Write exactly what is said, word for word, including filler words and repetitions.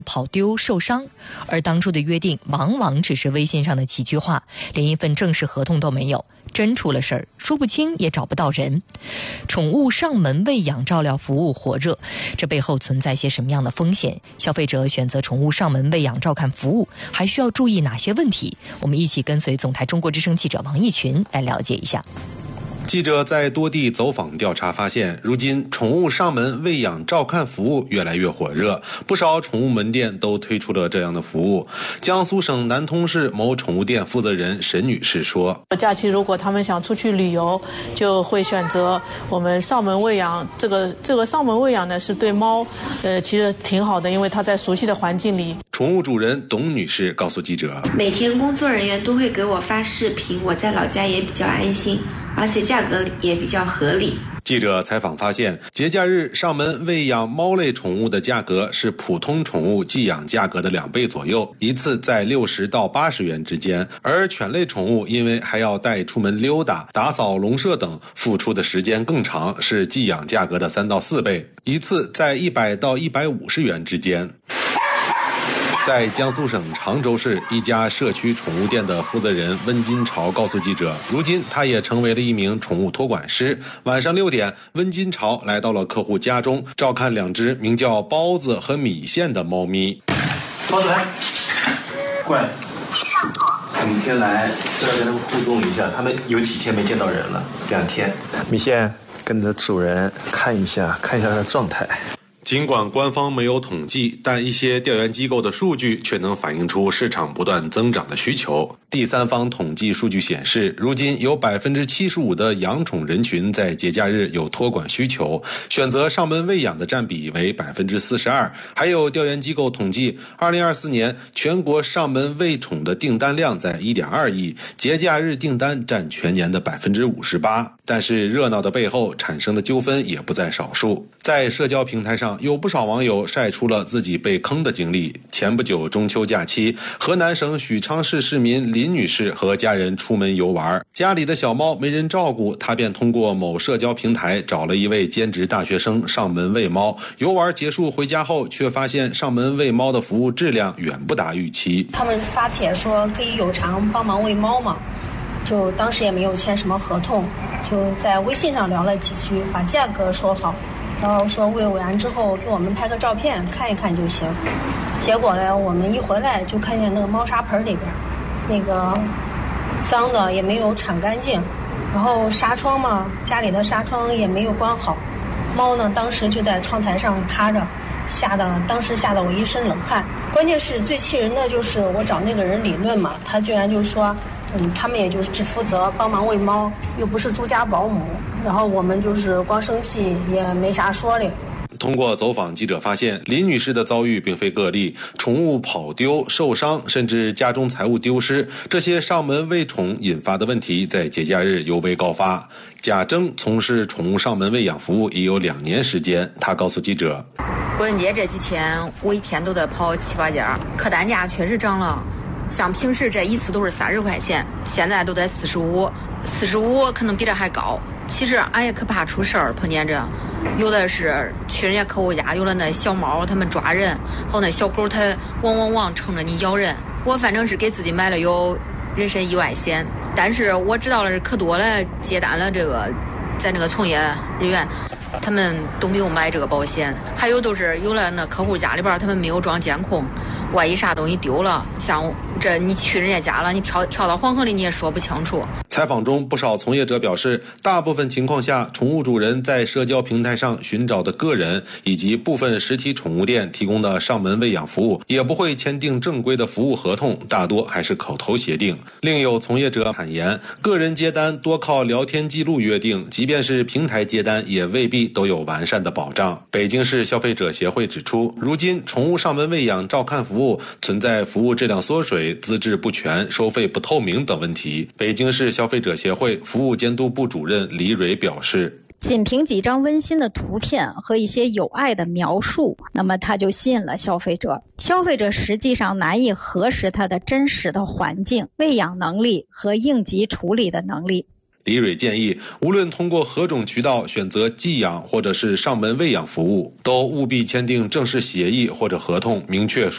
跑丢受伤，而当初的约定往往只是微信上的几句话，连一份正式合同都没有。真出了事儿，说不清也找不到人。宠物上门喂养照料服务火热，这背后存在些什么样的风险？消费者选择宠物上门喂养照看服务，还需要注意哪些问题？我们一起跟随总台中国之声记者王义群来了解一下。 记者在多地走访调查发现，如今宠物上门喂养照看服务越来越火热，不少宠物门店都推出了这样的服务。江苏省南通市某宠物店负责人沈女士说， 假期如果他们想出去旅游，就会选择我们上门喂养。这个这个上门喂养呢，是对猫呃其实挺好的，因为它在熟悉的环境里。 宠物主人董女士告诉记者， 每天工作人员都会给我发视频，我在老家也比较安心，而且价格也比较合理。 记者采访发现，节假日上门喂养猫类宠物的价格是普通宠物寄养价格的两倍左右，一次在六十到八十元之间。而犬类宠物因为还要带出门溜达、打扫笼舍等，付出的时间更长，是寄养价格的三到四倍，一次在一百到一百五十元之间。在江苏省常州市一家社区宠物店的负责人温金朝告诉记者，如今他也成为了一名宠物托管师。晚上六点，温金朝来到了客户家中，照看两只名叫包子和米线的猫咪。 包子来，过来。每天来都要跟他们互动一下，他们有几天没见到人了？两天。米线跟着主人看一下，看一下他的状态。 尽管官方没有统计，但一些调研机构的数据却能反映出市场不断增长的需求。第三方统计数据显示，如今有 百分之七十五 的养宠人群在节假日有托管需求，选择上门喂养的占比为 百分之四十二。还有调研机构统计，二零二四年全国上门喂宠的订单量在 一点二亿，节假日订单占全年的 百分之五十八。但是热闹的背后产生的纠纷也不在少数。在社交平台上，有不少网友晒出了自己被坑的经历。前不久中秋假期，河南省许昌市市民林女士和家人出门游玩，家里的小猫没人照顾，她便通过某社交平台找了一位兼职大学生上门喂猫。游玩结束回家后，却发现上门喂猫的服务质量远不达预期。 他们发帖说可以有偿帮忙喂猫嘛，就当时也没有签什么合同，就在微信上聊了几句，把价格说好，然后说喂完之后给我们拍个照片看一看就行。结果呢，我们一回来就看见那个猫砂盆里边那个脏的也没有铲干净，然后纱窗嘛，家里的纱窗也没有关好，猫呢当时就在窗台上趴着，吓得当时吓得我一身冷汗。关键是最气人的就是我找那个人理论嘛，他居然就说嗯，他们也就是只负责帮忙喂猫，又不是住家保姆，然后我们就是光生气也没啥说的。 通过走访，记者发现林女士的遭遇并非个例，宠物跑丢、受伤，甚至家中财物丢失，这些上门喂宠引发的问题在节假日尤为高发。贾征从事宠物上门喂养服务已有两年时间，他告诉记者， 国庆节这几天我一天都得跑七八家，客单价确实涨了，像平时这一次都是三十块钱，现在都得四十五，四十五可能比这还高。其实俺也可怕出事儿，碰见这有的是去人家客户家，有了那小猫他们抓人，还有那小狗它汪汪汪冲着你咬人。我反正是给自己买了有人身意外险，但是我知道了可多了，接单了这个在那个从业人员他们都没有买这个保险，还有都是有了那客户家里边他们没有装监控，万一啥东西丢了，像这你去人家家了，你跳跳到黄河里你也说不清楚。 采访中，不少从业者表示，大部分情况下，宠物主人在社交平台上寻找的个人以及部分实体宠物店提供的上门喂养服务，也不会签订正规的服务合同，大多还是口头协定。另有从业者坦言，个人接单多靠聊天记录约定，即便是平台接单，也未必都有完善的保障。北京市消费者协会指出，如今宠物上门喂养照看服务存在服务质量缩水、资质不全、收费不透明等问题。北京市消费者协会服务监督部主任李蕊表示， 仅凭几张温馨的图片和一些有爱的描述，那么它就吸引了消费者。消费者实际上难以核实它的真实的环境、喂养能力和应急处理的能力。 李蕊建议，无论通过何种渠道选择寄养或者是上门喂养服务，都务必签订正式协议或者合同，明确说